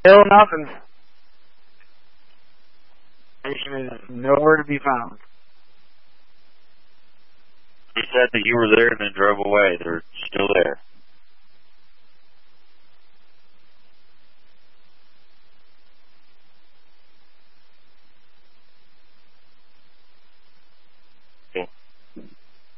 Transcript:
Still nothing. Station is nowhere to be found. He said that you were there and then drove away. They're still there.